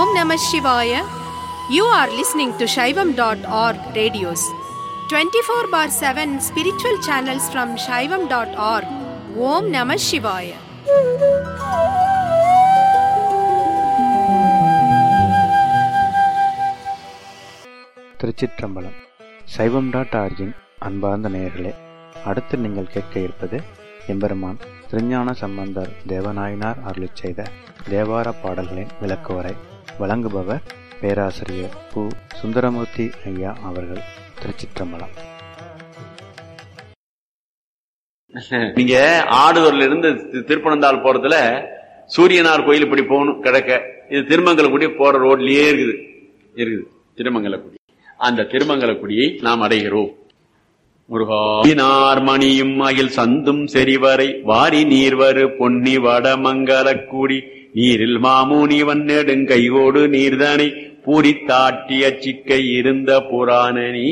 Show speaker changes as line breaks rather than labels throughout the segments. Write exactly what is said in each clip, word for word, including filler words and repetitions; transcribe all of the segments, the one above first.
Om Namah Shivaya. You are listening to Shaivam dot org radios. twenty-four bar seven spiritual channels from Shaivam dot org. Om Namah Shivaya.
திருச்சிற்றம்பலம். சைவம் dot origin அன்பார்ந்த நேயர்களே, அடுத்து நீங்கள் கேட்க இருப்பது எம்பெருமான் திருஞான சம்பந்தர் தேவநாயனார் அருளிச் செய்த தேவார பாடல்களின் விளக்குவரை. வழங்குபவர் பேராசிரியர் பு. சுந்தரமூர்த்தி ஐயா அவர்கள். திருச்சிற்றம்பலம்.
நீங்க ஆடுதூர்ல இருந்து திருப்பனந்தாள் போறதுல சூரியனார் கோயில் இப்படி போகணும் கிழக்க. இது திருமங்கலக்குடி போற ரோட்லயே இருக்குது இருக்குது திருமங்கலக்குடி. அந்த திருமங்கலக்குடியை நாம் அடைகிறோம். முருகார் மணியும் அகில் சந்தும் செறிவரை வாரி நீர்வரு பொன்னி வடமங்கலக்கூடி நீரில் மாமுனி வன்னெடுங்கையோடு நீர்தனை பூரித்தாட்டி அச்சிக்கை இருந்த புராணனே.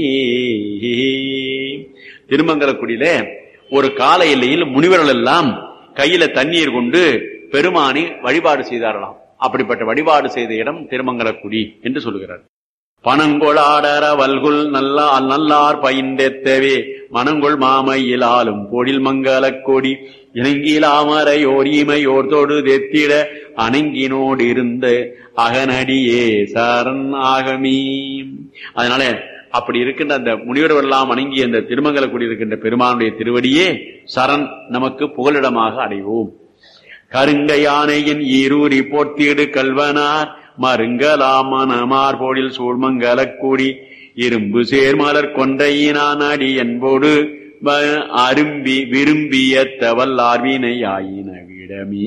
திருமங்கலக்குடியில ஒரு கால எல்லையில் முனிவர்கள் எல்லாம் கையில தண்ணீர் கொண்டு பெருமானை வழிபாடு செய்தாரலாம். அப்படிப்பட்ட வழிபாடு செய்த இடம் திருமங்கலக்குடி என்று சொல்கிறார். பனங்கொளாடர வல்குல் நல்லா நல்லார் பயின்றெத்தவே மனங்கொள் மாமையில் ஆளும் பொழில் மங்கலக் கொடி இணங்கிலாமரையோர் ஈமையோர் தொடு தெத்திட அணங்கினோடு இருந்த அகனடியே சரண் ஆகமீ. அதனால அப்படி இருக்கின்ற அந்த முனிவர்கள் எல்லாம் வணங்கி அந்த திருமங்கலக்குடி இருக்கின்ற பெருமானுடைய திருவடியே சரண் நமக்கு புகலிடமாக அடைவோம். கருங்க யானையின் ஈரூரி போர்த்தீடு கல்வனார் மருங்கலாம் மனமார் போடில் சூழ்மங்கலக்கூடி இரும்பு சேர்மலர் கொண்டையினான் அடி என்போடு அரும்பி விரும்பிய தவல்லார்வினை ஆயின விடமே.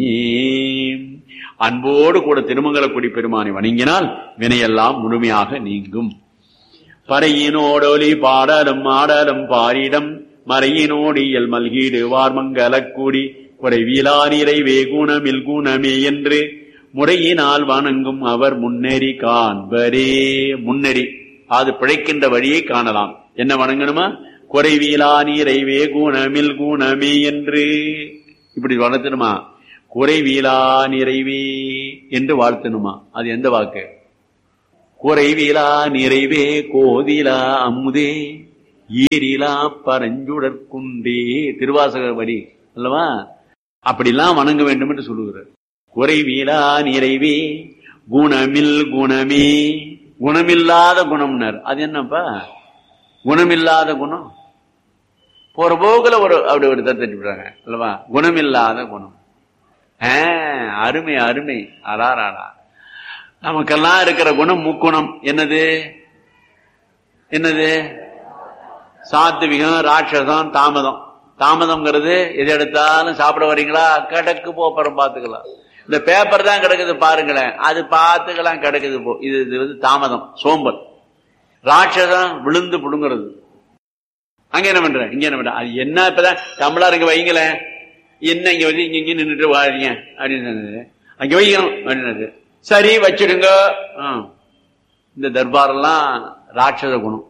அன்போடு கூட திருமங்கலக்குடி பெருமானை வணங்கினால் வினையெல்லாம் முழுமையாக நீங்கும். பறையினோடொலி பாடலும் ஆடலும் பாரிடம் மறையினோடியல் மல்கீடு வார்மங்கலக்கூடி குறைவிலா நிறைவே குணமில் குணமே என்று முறையினால் வணங்கும் அவர் முன்னேறி காண்பரே. முன்னேறி அது பிழைக்கின்ற வழியை காணலாம். என்ன வணங்கணுமா? குறைவிலா நிறைவே குணமில் குணமே என்று இப்படி வளர்த்தணுமா? குறைவிலா நிறைவே என்று வாழ்த்தணுமா? அது எந்த வாக்கு? குறைவிலா நிறைவே கோதிலா அமுதே ஈரிலா பரஞ்சுடற்குண்டே. திருவாசக வரி அல்லவா? அப்படிலாம் வணங்க வேண்டும் என்று சொல்லுகிறார். குறைவிலா நிறைவே குணமில் குணமே. குணமில்லாத குணம்னர் அது என்னப்பா? குணமில்லாத குணம் போற போக்குல ஒரு அப்படி ஒரு தட்டிவிடுறாங்க அல்லவா? குணமில்லாத குணம். ஆஹ் அருமை அருமை. அடாராடா, நமக்கெல்லாம் இருக்கிற குணம் முக்குணம். என்னது என்னது? சாத்விகம், ராட்சசம், தாமதம். தாமதம்ங்கிறது எது எடுத்தாலும் சாப்பிட வரீங்களா, கிடக்கு போப்பறம் பாத்துக்கலாம். இந்த பேப்பர் தான் கிடக்குது பாருங்களேன், அது பார்த்துக்கலாம் கிடக்குது போ. இது இது வந்து தாமதம், சோம்பல். ராட்சசம் விழுந்து புடுங்கிறது. அங்க என்ன பண்ற, இங்க என்ன பண்ற? அது என்ன? இப்பதான் தமிழர் இங்க வைங்களேன், என்ன இங்க வந்து இங்க இங்க நின்றுட்டு வாரீங்க அப்படின்னு அங்க வைக்கணும் அப்படின்னு. சரி வச்சிடுங்க. இந்த தர்பாரெல்லாம் ராட்சச குணம்.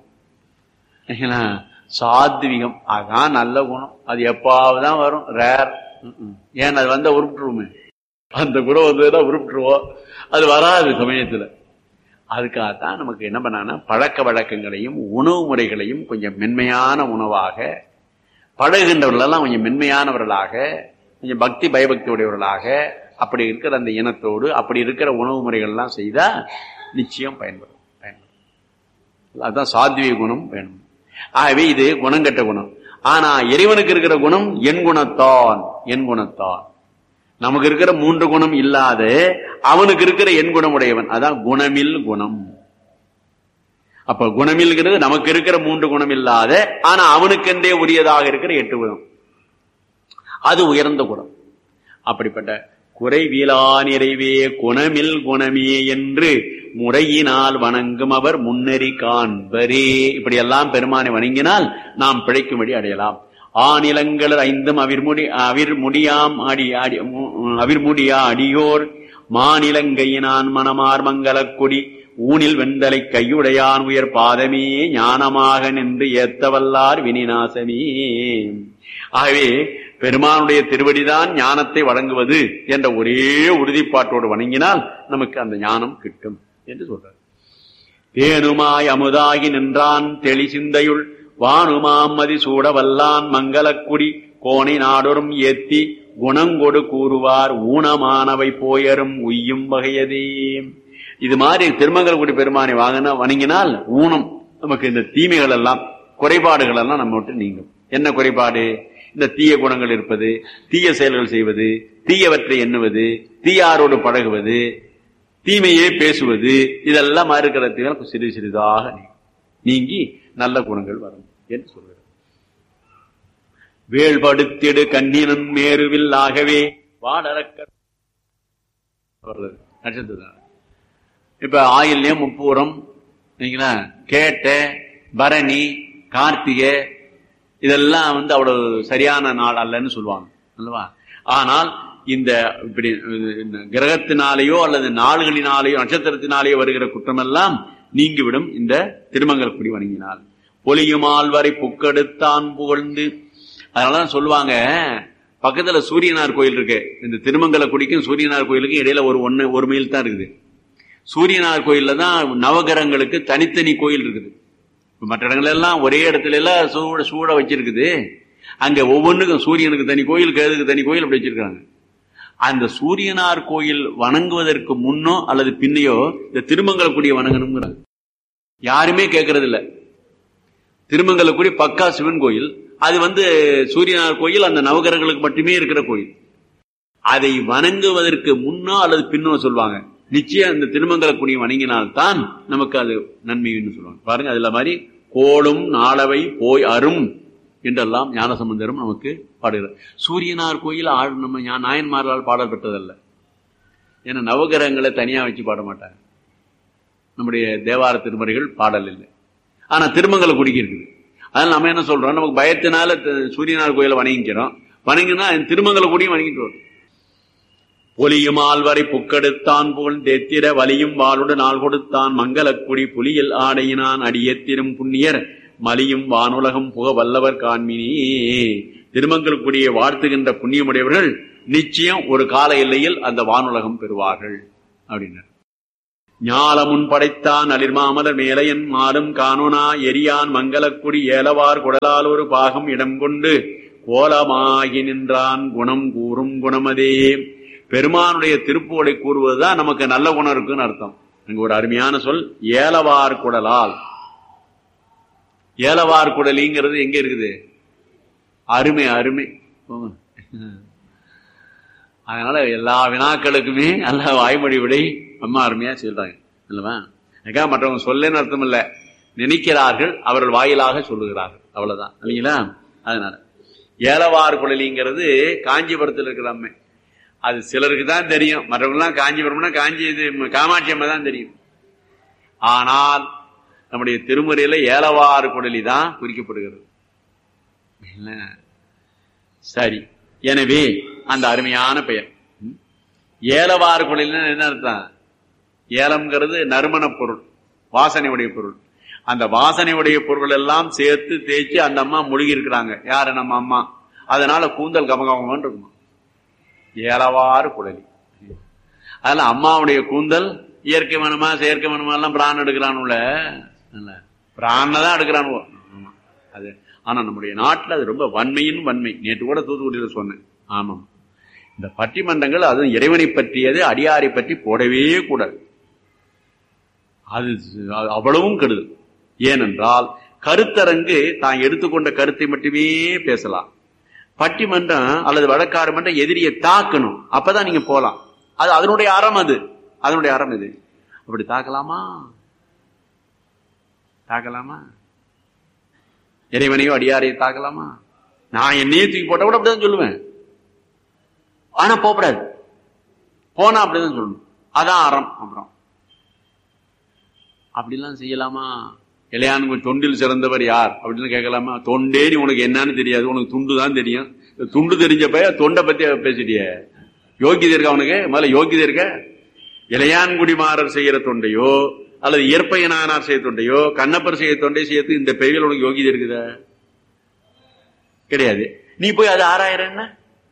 சாத்விகம் அதான் நல்ல குணம். அது எப்பாவதுதான் வரும், ரேர். ஏன் அது வந்தா உருப்பிட்டுருவோமே, அந்த குணம் வந்ததுதான் உருப்பிட்டுருவோம். அது வராது சமயத்துல. அதுக்காகத்தான் நமக்கு என்ன பண்ணாங்கன்னா பழக்க வழக்கங்களையும் உணவு முறைகளையும் கொஞ்சம் மென்மையான உணவாக, பழகுகின்றவர்களெல்லாம் கொஞ்சம் மென்மையானவர்களாக, கொஞ்சம் பக்தி பயபக்தி உடையவர்களாக, அப்படி இருக்கிற அந்த இனத்தோடு அப்படி இருக்கிற உணவு முறைகள் எல்லாம் செய்தா நிச்சயம் பயன்படும் பயன்படும் அதுதான் சாத்விக குணம் வேணும். ஆகவே இது குணம் கெட்ட குணம். ஆனா இறைவனுக்கு இருக்கிற குணம் என் குணத்தான். என் குணத்தான் நமக்கு இருக்கிற மூன்று குணம் இல்லாத அவனுக்கு இருக்கிற என் குணம் உடையவன். அதான் குணமில் குணம். அப்ப குணமில்கிறது நமக்கு இருக்கிற மூன்று குணம் இல்லாத, ஆனா அவனுக்கென்றே உரியதாக இருக்கிற எட்டு குணம். அது உயர்ந்த குணம். அப்படிப்பட்ட குறைவிலா நிறைவே குணமில் குணமே என்று முறையினால் வணங்கும் அவர் முன்னேறி காண்பரே. இப்படி எல்லாம் பெருமானை வணங்கினால் நாம் பிழைக்கும்படி அடையலாம். ஆநிலங்கள் ஐந்தும் அவிர்முடி அவிர்முடியாம் அடி அடி அவிர்முடியா அடியோர் மாநிலங்கையினான் மணமார் மங்கலக்குடி ஊனில் வெந்தலை கையுடையான் உயர் பாதமே ஞானமாக நின்று ஏத்தவல்லார் வினிநாசமே. ஆகவே பெருமானுடைய திருவடிதான் ஞானத்தை வழங்குவது என்ற ஒரே உறுதிப்பாட்டோடு வணங்கினால் நமக்கு அந்த ஞானம் கிட்டும் என்று சொல்றார். தேனுமாய் அமுதாகி நின்றான் தெளி சிந்தையுள் வானுமாம் மதி சூட வல்லான் மங்களக்குடி கோணை நாடொரும் ஏத்தி குணங்கொடு கூறுவார் ஊனமானவை போயரும் உய்யும் வகையதே. இது மாதிரி திருமங்கலக்குடி பெருமானை வாங்கினா வணங்கினால் ஊனம் நமக்கு இந்த தீமைகள் எல்லாம் குறைபாடுகள் எல்லாம் நம்ம விட்டு நீங்கும். என்ன குறைபாடு? இந்த தீய குணங்கள் இருப்பது, தீய செயல்கள் செய்வது, தீயவற்றை எண்ணுவது, தீயாரோடு பழகுவது, தீமையே பேசுவது, இதெல்லாம் இருக்கிறது சிறு சிறிதாக நீங்கி நல்ல குணங்கள் வரும் என்று சொல்கிறார். வேள்படுத்திடு கண்ணினன் மேருவில் ஆகவே வாடறக்க நட்சத்திரம். இப்ப ஆயில்யம், முப்பூரம், கேட்ட, பரணி, கார்த்திகை இதெல்லாம் வந்து அவ்வளவு சரியான நாள் அல்லன்னு சொல்லுவாங்க அல்லவா? ஆனால் இந்த இப்படி கிரகத்தினாலேயோ அல்லது நாள்களினாலேயோ நட்சத்திரத்தினாலேயோ வருகிற குற்றமெல்லாம் நீங்கிவிடும் இந்த திருமங்கலக்குடி வணங்கினால். பொலியுமால் வரை புக்கெடுத்தான் புகழ்ந்து. அதனாலதான் சொல்லுவாங்க, பக்கத்துல சூரியனார் கோயில் இருக்கு. இந்த திருமங்கலக்குடிக்கும் சூரியனார் கோயிலுக்கும் இடையில ஒரு ஒன்னு ஒரு மைல் தான் இருக்குது. சூரியனார் கோயில்ல தான் நவகிரகங்களுக்கு தனித்தனி கோயில் இருக்குது. மற்ற இடங்கள் எல்லாம் ஒரே இடத்துல எல்லாம் சூட சூட வச்சிருக்குது. அங்க ஒவ்வொன்றுக்கும் சூரியனுக்கு தனி கோயில், கேதுக்கு தனி கோயில் அப்படி வச்சிருக்காங்க. அந்த சூரியனார் கோயில் வணங்குவதற்கு முன்னோ அல்லது பின்னையோ இந்த திருமங்கலக்குடிய வணங்கணுங்கிறாங்க. யாருமே கேட்கறது இல்ல. திருமங்கலக்குடி பக்கா சிவன் கோயில், அது வந்து சூரியனார் கோயில் அந்த நவகிரகங்களுக்கு மட்டுமே இருக்கிற கோயில். அதை வணங்குவதற்கு முன்னோ அல்லது பின்னோ சொல்லுவாங்க. நிச்சயம் அந்த திருமங்கலக்குடியை வணங்கினால்தான் நமக்கு அது நன்மைன்னு சொல்லுவாங்க. பாருங்க, அதுல மாதிரி கோளும் நாளவை போய் அரும் என்றெல்லாம் ஞானசம்பந்தரும் நமக்கு பாடுகிறார். சூரியனார் கோயில் நம்ம நாயன்மார்களால் பாடல் பெற்றதல்ல. ஏன்னா நவகிரகங்களை தனியா வச்சு பாட மாட்டாங்க. நம்முடைய தேவார திருமுறைகள் பாடல் இல்லை. ஆனா திருமங்கலக்குடிக்கு இருக்குது. அதனால நம்ம என்ன சொல்றோம், நமக்கு பயத்தினால சூரியனார் கோயிலை வணங்கிக்கிறோம். வணங்கினா திருமங்கலக்குடியும் வணங்கிட்டு வரும். பொலியுமால் வரை புக்கெடுத்தான் புகழ் தெத்திர வலியும் வாளுடு நாள் கொடுத்தான் மங்களக்குடி புலியில் ஆடையினான் அடியத்திரும் புண்ணியர் மலியும் வானுலகம் புக வல்லவர் காண்மினி. திருமங்கலக்குடியை வாழ்த்துகின்ற புண்ணியமுடையவர்கள் நிச்சயம் ஒரு கால எல்லையில் அந்த வானுலகம் பெறுவார்கள் அப்படின்னார். ஞாலமுன் படைத்தான் அலிர்மாமலர் மேலையன் மாலும் காணோனா எரியான் மங்களக்குடி ஏலவார் குடலால் ஒரு பாகம் இடம் கொண்டு கோலமாகி நின்றான் குணம் கூறும் குணமதே. பெருமானுடைய திருப்புகழை கூறுவதுதான் நமக்கு நல்ல குணம் இருக்குன்னு அர்த்தம். அங்க ஒரு அருமையான சொல் ஏலவார் குடலால். ஏலவார் குடலிங்கிறது எங்க இருக்குது? அருமை அருமை. அதனால எல்லா வினாக்களுக்குமே நல்ல வாய்மொழி விடை அம்மா அருமையா சொல்றாங்க இல்லவா? எனக்கா மற்றவங்க சொல்லேன்னு அர்த்தம் இல்ல, நினைக்கிறார்கள், அவர்கள் வாயிலாக சொல்லுகிறார்கள், அவ்வளவுதான் இல்லைங்களா? அதனால ஏலவார் குடலிங்கிறது காஞ்சிபுரத்தில் இருக்கிற அம்மை. அது சிலருக்கு தான் தெரியும். மற்றவங்கலாம் காஞ்சிபுரம்னா காஞ்சி இது காமாட்சி அம்மா தான் தெரியும். ஆனால் நம்முடைய திருமுறையில ஏலவார் குடலி தான் குறிக்கப்படுகிறது. சரி, எனவே அந்த அருமையான பெயர் ஏலவார் குடலின்னா என்ன அர்த்தம்? ஏலம்ங்கிறது நறுமண பொருள், வாசனையுடைய பொருள். அந்த வாசனையுடைய பொருள் எல்லாம் சேர்த்து தேய்ச்சி அந்த அம்மா முழுகி இருக்கிறாங்க. யாரு? நம்ம அம்மா. அதனால கூந்தல் கமகமன்னு இருக்குமா. ஏலவாறு குடலி. அதனால அம்மாவுடைய கூந்தல் இயற்கை மனமா செயற்கை மனமா எல்லாம் பிரான் எடுக்கிறானுல, பிரான் தான் எடுக்கிறானுவோ அது. ஆனா நம்முடைய நாட்டில் அது ரொம்ப வன்மையின் வன்மை. நேற்று கூட தூத்துக்குடியில சொன்னேன். ஆமாம், இந்த பட்டிமன்றங்கள் அது இறைவனை பற்றியது, அடியாரை பற்றி போடவே கூடாது. அது அவ்வளவும் கெடுதல். ஏனென்றால் கருத்தரங்கு தான் எடுத்துக்கொண்ட கருத்தை மட்டுமே பேசலாம். பட்டிமன்றம் அல்லது வழக்காடு மன்றம் எதிரியை தாக்கணும், அப்பதான் நீங்க போலாம். அது அதனுடைய அறம், அது அதனுடைய அறம். இது அப்படி தாக்கலாமா? தாக்கலாமா? இறைவனையோ அடியாரையோ தாக்கலாமா? நான் என்னையே தூக்கி போட்ட கூட அப்படிதான் சொல்லுவேன். ஆனா போகக்கூடாது. போனா அப்படிதான் சொல்லணும். அதான் அறம். அப்புறம் அப்படிலாம் செய்யலாமா? இளையானுக்கு தொண்டில் சிறந்தவர் யார் அப்படின்னு கேட்கலாமா? தொண்டே நீ உனக்கு என்னன்னு தெரியாது, உனக்கு துண்டு தான் தெரியும். துண்டு தெரிஞ்சப்ப தொண்டை பத்தி பேசிட்டிய. யோகியதை இருக்கா உனக்கு? முதல்ல யோகியதை இருக்க? இளையான்குடிமாறர் செய்யற தொண்டையோ அல்லது இயற்பையனானார் செய்ய தொண்டையோ கண்ணப்பர் செய்ய தொண்டை செய்யறது இந்த பெயர்கள் உனக்கு யோகியதை இருக்குதா? கிடையாது. நீ போய் அது ஆறாயிரம் என்ன?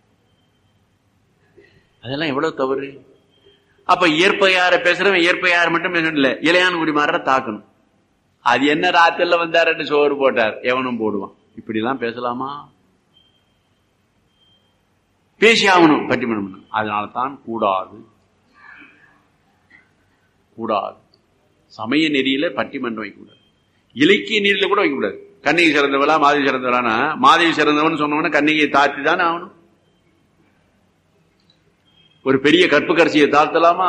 அதெல்லாம் எவ்வளவு தவறு. அப்ப இயற்பையார பேசுறவன் இயற்பையார மட்டும் இல்ல, இளையான்குடி மாற தாக்கணும். அது என்ன ராத்திரில வந்தாரு சோறு போட்டார், எவனும் போடுவான். இப்படி எல்லாம் பேசலாமா? பேசி ஆகணும் பட்டிமன்றம். அதனால தான் கூடாது கூடாது சமய நெறியில பட்டிமன்றம் வைக்கக்கூடாது, இலக்கிய நெறியில கூட வைக்கக்கூடாது. கண்ணகி சிறந்தவளா மாதவி சிறந்தவளானா, மாதவி சிறந்தவன் சொன்னவன கண்ணகியை தாழ்த்தி தானே ஆகணும். ஒரு பெரிய கற்புக்கரசியை தாழ்த்தலாமா?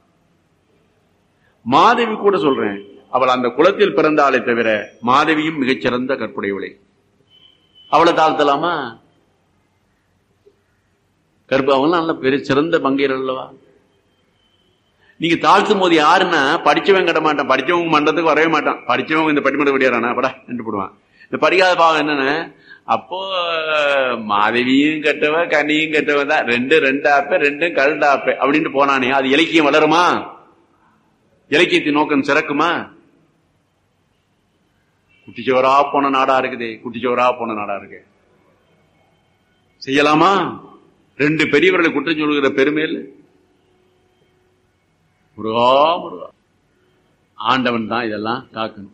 மாதவி கூட சொல்றேன், அவள் அந்த குலத்தில் பிறந்தாலே தவிர மாதவியும் மிகச்சிறந்த கற்புடையவளை, அவளை தாழ்த்தலாமா? கற்பு அவங்க நல்ல பெரிய சிறந்த பங்கீர் அல்லவா. நீங்க தாழ்த்தும் போது யாருன்னா படிச்சவன் கட்ட மாட்டான், படிச்சவங்க மண்டத்துக்கு வரவே மாட்டான். படிச்சவங்க இந்த பட்டிமன்ற விடியாரானா படா என்று போடுவான். இந்த படிக்காத பாவம் என்னன்னு, அப்போ மாதவியும் கட்டவ கனியும் கட்டவ தான், ரெண்டு ரெண்டு ஆப்ப ரெண்டும் கல்டா ஆப்ப அப்படின்னு போனானே, அது இலக்கியம் வளருமா? இலக்கியத்தின் நோக்கம் சிறக்குமா? குட்டிச்சோரா போன நாடா இருக்குது, குட்டிச்சோரா போன நாடா இருக்கு. செய்யலாமா? ரெண்டு பெரியவர்களை குற்றம் சொல்கிற பெருமையில் முருகா முருகா ஆண்டவன் தான் இதெல்லாம் காக்கணும்.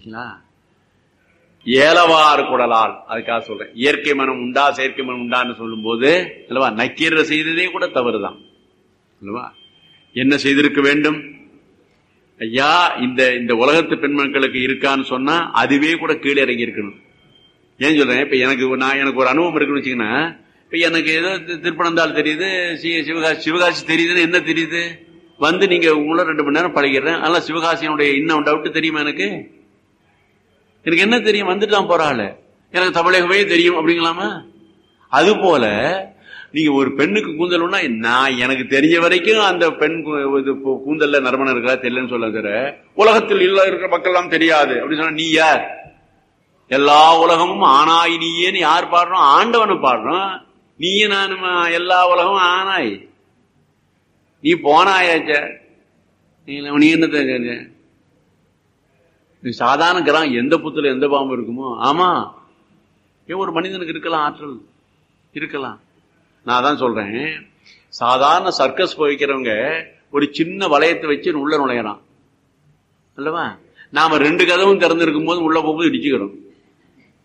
ஏலவாறு குடலால், அதுக்காக சொல்றேன். இயற்கை மனம் உண்டா செயற்கை மனம் உண்டான்னு சொல்லும் போது அல்லவா, நக்கீர செய்ததே கூட தவறுதான் அல்லவா. என்ன செய்திருக்க வேண்டும் ஐயா, இந்த இந்த உலகத்து பெண்மக்களுக்கு இருக்கான்னு சொன்னா அதுவே கூட கீழே இறங்கி இருக்கணும். ஏன் சொல்றேன், இப்ப எனக்கு நான் எனக்கு ஒரு அனுபவம் இருக்குன்னு வச்சுக்கன்னா, இப்ப எனக்கு ஏதோ திருப்பனந்தாள் தெரியுது, சிவகாசி சிவகாசி தெரியுதுன்னு என்ன தெரியுது, வந்து நீங்க உங்கள ரெண்டு மணி நேரம் பழகிறேன், அதனால சிவகாசியினுடைய இன்னும் டவுட் தெரியுமா எனக்கு? எனக்கு என்ன தெரியும், வந்துட்டு தான் போறாள், எனக்கு தமிழகமே தெரியும் அப்படிங்களாமா? அது போல நீங்க ஒரு பெண்ணுக்கு கூந்தல்னா, நான் எனக்கு தெரிஞ்ச வரைக்கும் அந்த பெண் கூந்தல்ல நறுமணம் இருக்கா தெரியலன்னு சொல்ல தவிர, உலகத்தில் இல்ல இருக்கிற மக்கள் எல்லாம் தெரியாது அப்படின்னு சொன்னா நீ யார்? எல்லா உலகமும் ஆனாய் நீயேன்னு யார் பாடுறோம்? ஆண்டவனு பாடுறோம். நீயே நானுமா எல்லா உலகமும் ஆனாய், நீ போனாயாச்ச, நீ என்ன சாதாரண கிரகம் எந்த புத்துல எந்த பாம்பு இருக்குமோ? ஆமா, ஏன் ஒரு மனிதனுக்கு இருக்கலாம், ஆற்றல் இருக்கலாம். நான் தான் சொல்றேன், சாதாரண சர்க்கஸ் போய்க்கிறவங்க ஒரு சின்ன வளையத்தை வச்சு உள்ள நுழையலாம் அல்லவா. நாம ரெண்டு கதவும் திறந்து இருக்கும் போது உள்ள போகும்போது இடிச்சுக்கிறோம்.